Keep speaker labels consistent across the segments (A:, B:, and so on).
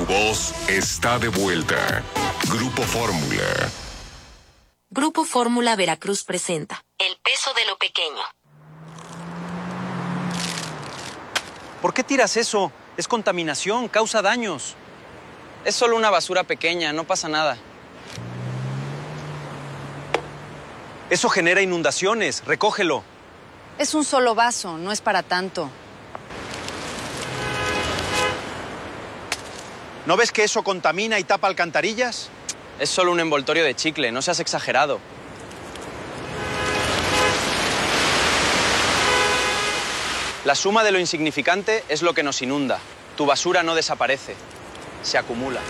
A: voz está de vuelta. Grupo Fórmula.
B: Grupo Fórmula Veracruz presenta El peso de lo pequeño.
C: ¿Por qué tiras eso? Es contaminación, causa daños.
D: Es solo una basura pequeña, no pasa nada.
C: Eso genera inundaciones, recógelo.
E: Es un solo vaso, no es para tanto.
C: ¿No ves que eso contamina y tapa alcantarillas?
D: Es solo un envoltorio de chicle, no seas exagerado. La suma de lo insignificante es lo que nos inunda. Tu basura no desaparece, se acumula.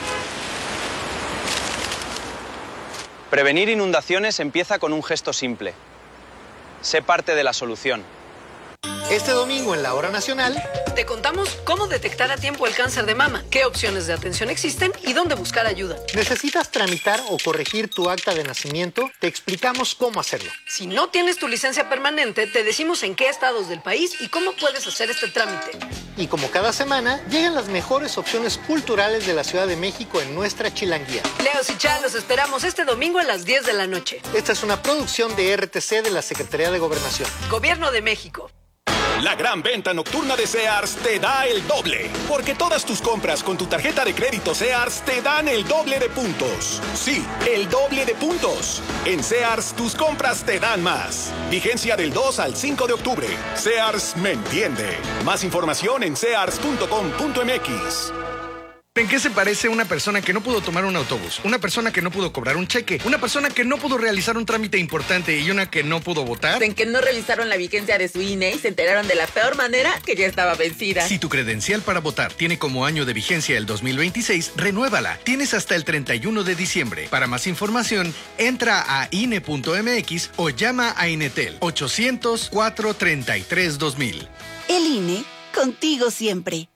D: Prevenir inundaciones empieza con un gesto simple. Sé parte de la solución.
F: Este domingo en la Hora Nacional
G: te contamos cómo detectar a tiempo el cáncer de mama, qué opciones de atención existen y dónde buscar ayuda.
F: ¿Necesitas tramitar o corregir tu acta de nacimiento? Te explicamos cómo hacerlo.
G: Si no tienes tu licencia permanente, te decimos en qué estados del país y cómo puedes hacer este trámite.
F: Y como cada semana, llegan las mejores opciones culturales de la Ciudad de México en nuestra Chilanguía.
G: Leos y Chá, los esperamos este domingo a las 10 de la noche.
F: Esta es una producción de RTC de la Secretaría de Gobernación.
G: Gobierno de México.
H: La gran venta nocturna de Sears te da el doble, porque todas tus compras con tu tarjeta de crédito Sears te dan el doble de puntos. Sí, el doble de puntos. En Sears, tus compras te dan más. Vigencia del 2 al 5 de octubre. Sears me entiende. Más información en sears.com.mx.
I: ¿En qué se parece una persona que no pudo tomar un autobús? Una persona que no pudo cobrar un cheque, una persona que no pudo realizar un trámite importante y una que no pudo votar.
J: En que no revisaron la vigencia de su INE y se enteraron de la peor manera que ya estaba vencida.
I: Si tu credencial para votar tiene como año de vigencia el 2026, renuévala. Tienes hasta el 31 de diciembre. Para más información, entra a INE.mx o llama a Inetel 800-433-2000.
K: El INE, contigo siempre.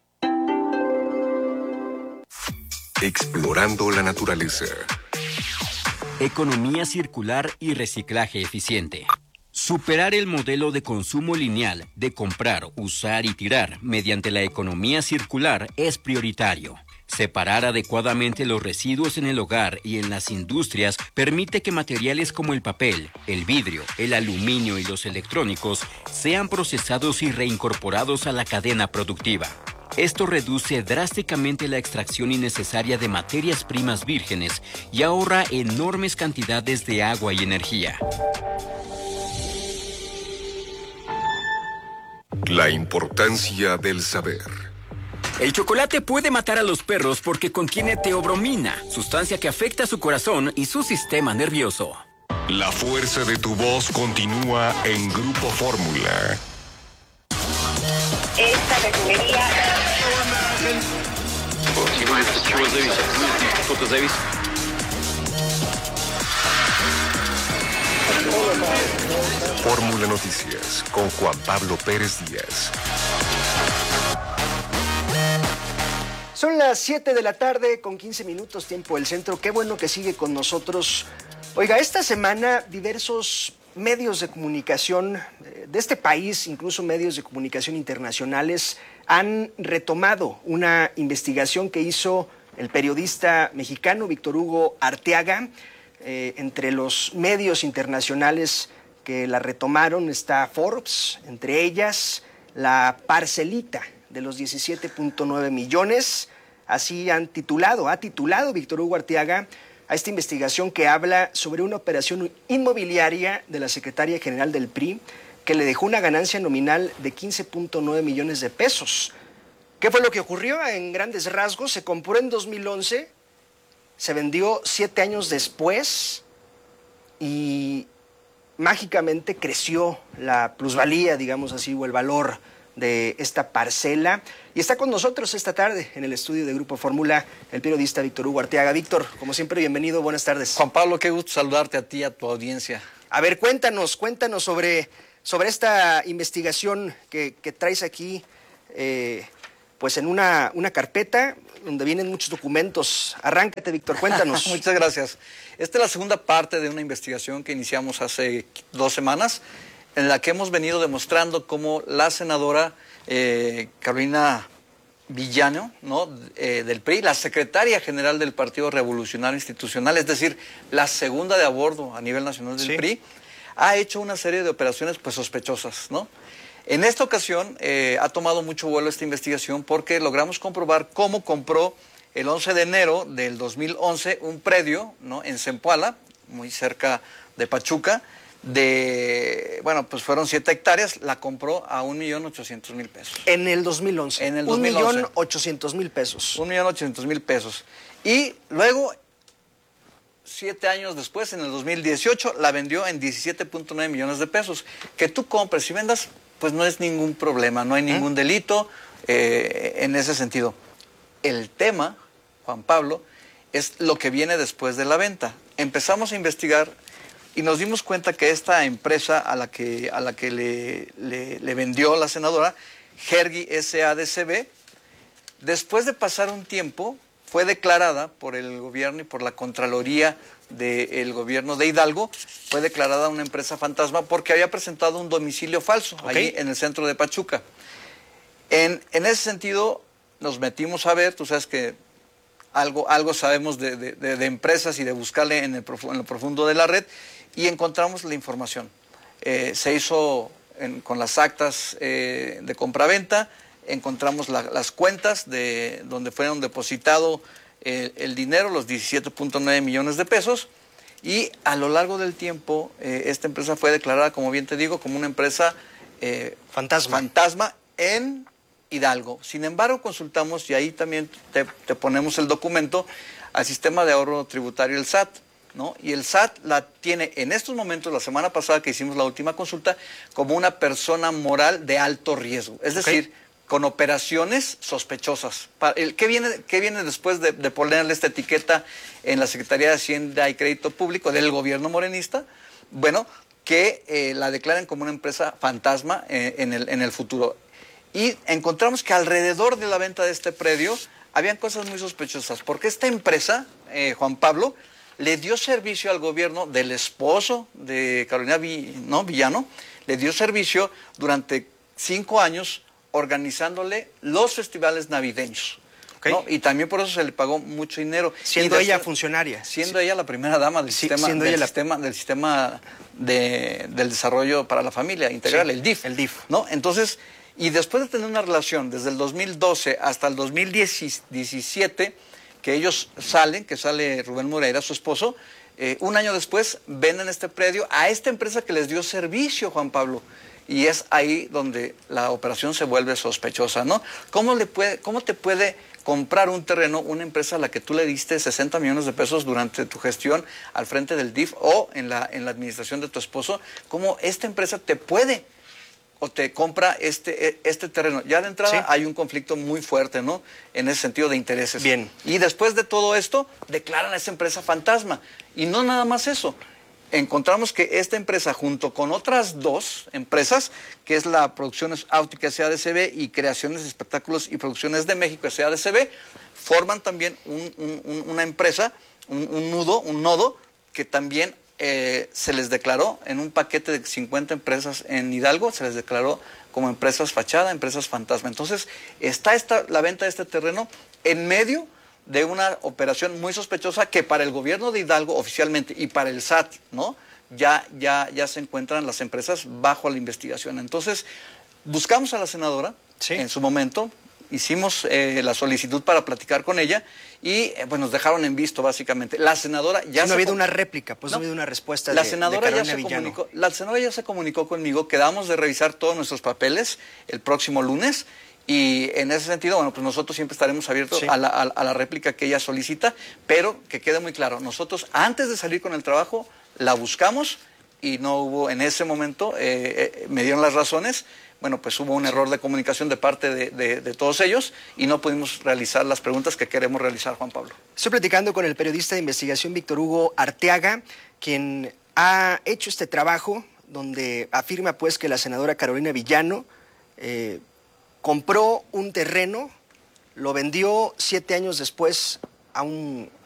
A: Explorando la naturaleza.
L: Economía circular y reciclaje eficiente. Superar el modelo de consumo lineal de comprar, usar y tirar mediante la economía circular es prioritario. Separar adecuadamente los residuos en el hogar y en las industrias permite que materiales como el papel, el vidrio, el aluminio y los electrónicos sean procesados y reincorporados a la cadena productiva. Esto reduce drásticamente la extracción innecesaria de materias primas vírgenes y ahorra enormes cantidades de agua y energía.
A: La importancia del saber.
L: El chocolate puede matar a los perros porque contiene teobromina, sustancia que afecta su corazón y su sistema nervioso.
A: La fuerza de tu voz continúa en Grupo Fórmula.
M: Esta refinería.
A: Fórmula Noticias con Juan Pablo Pérez Díaz.
N: Son las 7 de la tarde con 15 minutos tiempo del centro. Qué bueno que sigue con nosotros. Oiga, esta semana diversos medios de comunicación de este país, incluso medios de comunicación internacionales, han retomado una investigación que hizo el periodista mexicano Víctor Hugo Arteaga. Entre los medios internacionales que la retomaron está Forbes, entre ellas la parcelita de los 17.9 millones. Así ha titulado Víctor Hugo Arteaga a esta investigación que habla sobre una operación inmobiliaria de la secretaria general del PRI que le dejó una ganancia nominal de 15.9 millones de pesos. ¿Qué fue lo que ocurrió? En grandes rasgos, se compró en 2011, se vendió 7 años después y mágicamente creció la plusvalía, digamos así, o el valor de esta parcela. Y está con nosotros esta tarde en el estudio de Grupo Fórmula el periodista Víctor Hugo Arteaga. Víctor, como siempre, bienvenido, buenas tardes.
O: Juan Pablo, qué gusto saludarte a ti y a tu audiencia.
N: A ver, cuéntanos sobre esta investigación que traes aquí, pues en una carpeta donde vienen muchos documentos. Arráncate, Víctor, cuéntanos.
O: Muchas gracias. Esta es la segunda parte de una investigación que iniciamos hace 2 semanas, en la que hemos venido demostrando cómo la senadora Carolina Villano, ¿no? Del PRI, la secretaria general del Partido Revolucionario Institucional, es decir, la segunda de a bordo a nivel nacional del PRI, ha hecho una serie de operaciones pues sospechosas, ¿no? En esta ocasión ha tomado mucho vuelo esta investigación porque logramos comprobar cómo compró el 11 de enero del 2011 un predio, ¿no? En Zempoala, muy cerca de Pachuca, pues fueron 7 hectáreas, la compró a 1.800.000 pesos.
N: En el 2011.
O: En el 2011.
N: 1.800.000 pesos.
O: 1.800.000 pesos. Y luego, 7 años después, en el 2018, la vendió en 17.9 millones de pesos. Que tú compres y vendas, pues no es ningún problema, no hay ningún delito en ese sentido. El tema, Juan Pablo, es lo que viene después de la venta. Empezamos a investigar y nos dimos cuenta que esta empresa a la que le vendió la senadora, Hergy SADCB, después de pasar un tiempo, fue declarada por el gobierno y por la Contraloría del gobierno de Hidalgo, fue declarada una empresa fantasma porque había presentado un domicilio falso allí en el centro de Pachuca. En ese sentido, nos metimos a ver, tú sabes que algo sabemos de empresas y de buscarle en lo profundo de la red, y encontramos la información. Se hizo con las actas de compraventa, encontramos las cuentas de donde fueron depositado el dinero, los 17.9 millones de pesos, y a lo largo del tiempo esta empresa fue declarada, como bien te digo, como una empresa fantasma en Hidalgo. Sin embargo, consultamos, y ahí también te ponemos el documento, al sistema de ahorro tributario, el SAT, ¿no? Y el SAT la tiene en estos momentos, la semana pasada que hicimos la última consulta, como una persona moral de alto riesgo. Es decir, con operaciones sospechosas. ¿Qué viene después de ponerle esta etiqueta en la Secretaría de Hacienda y Crédito Público del gobierno morenista? Bueno, que la declaren como una empresa fantasma en el futuro. Y encontramos que alrededor de la venta de este predio habían cosas muy sospechosas, porque esta empresa, Juan Pablo, le dio servicio al gobierno del esposo de Carolina Villano, le dio servicio durante 5 años organizándole los festivales navideños. ¿No? Y también por eso se le pagó mucho dinero.
N: Siendo ella funcionaria.
O: Siendo ella la primera dama del sistema del desarrollo para la familia integral, el DIF.
N: El DIF.
O: ¿No? Entonces, y después de tener una relación desde el 2012 hasta el 2017, que ellos que sale Rubén Moreira, su esposo, un año después venden este predio a esta empresa que les dio servicio, Juan Pablo. Y es ahí donde la operación se vuelve sospechosa, ¿no? ¿Cómo te puede comprar un terreno una empresa a la que tú le diste 60 millones de pesos durante tu gestión al frente del DIF o en la administración de tu esposo? ¿Cómo esta empresa te puede o te compra este terreno? Ya de entrada hay un conflicto muy fuerte, ¿no? En ese sentido de intereses.
N: Bien.
O: Y después de todo esto, declaran a esa empresa fantasma. Y no nada más eso. Encontramos que esta empresa, junto con otras 2 empresas, que es la Producciones Áuticas SADCB y Creaciones, Espectáculos y Producciones de México SADCB, forman también una empresa, un nodo, que también se les declaró en un paquete de 50 empresas en Hidalgo, se les declaró como empresas fachada, empresas fantasma. Entonces, está la venta de este terreno en medio de una operación muy sospechosa que para el gobierno de Hidalgo oficialmente y para el SAT, ¿no? Ya se encuentran las empresas bajo la investigación. Entonces, buscamos a la senadora en su momento, hicimos la solicitud para platicar con ella y pues nos dejaron en visto básicamente. La senadora ya
N: no ha habido una réplica, pues no ha habido una respuesta
O: la senadora ya se comunicó. La senadora ya se comunicó conmigo, quedamos de revisar todos nuestros papeles el próximo lunes. Y en ese sentido, bueno, pues nosotros siempre estaremos abiertos a la réplica que ella solicita, pero que quede muy claro, nosotros antes de salir con el trabajo la buscamos y no hubo en ese momento, me dieron las razones, bueno, pues hubo un error de comunicación de parte de todos ellos y no pudimos realizar las preguntas que queremos realizar, Juan Pablo.
N: Estoy platicando con el periodista de investigación Víctor Hugo Arteaga, quien ha hecho este trabajo donde afirma pues que la senadora Carolina Villano compró un terreno, lo vendió 7 años después a un